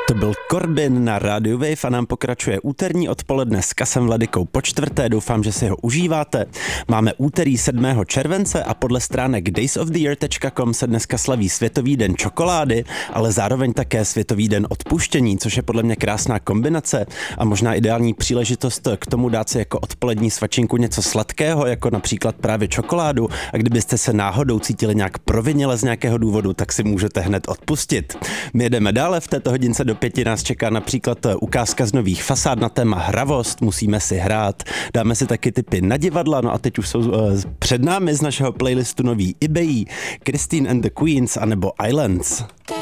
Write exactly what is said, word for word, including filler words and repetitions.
To byl Corbin na Radio Wave a nám pokračuje úterní odpoledne s Kasem Vladykou po čtvrté. Doufám, že si ho užíváte. Máme úterý sedmého července a podle stránek days of the year tečka com se dneska slaví Světový den čokolády, ale zároveň také Světový den odpuštění, což je podle mě krásná kombinace a možná ideální příležitost k tomu dát si jako odpolední svačinku něco sladkého, jako například právě čokoládu, a kdybyste se náhodou cítili nějak provinile z nějakého důvodu, tak si můžete hned odpustit. My jedeme dále, v této hodince do pěti nás čeká například ukázka z nových fasád na téma hravost, musíme si hrát, dáme si taky tipy na divadla, no a teď už jsou uh, před námi z našeho playlistu nový eBay, Christine and the Queens anebo Islands.